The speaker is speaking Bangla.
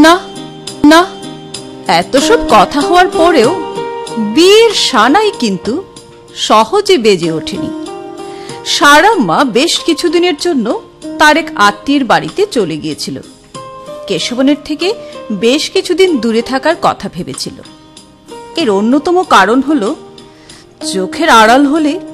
না না, এত সব কথা হওয়ার পরেও বিয়ের সানাই কিন্তু সহজে বেজে ওঠেনি। সারাম্মা বেশ কিছুদিনের জন্য তার এক আত্মীয়ের বাড়িতে চলে গিয়েছিল। কেশবনের থেকে বেশ কিছুদিন দূরে থাকার কথা ভেবেছিল। এর অন্যতম কারণ হল চোখের আড়াল হলে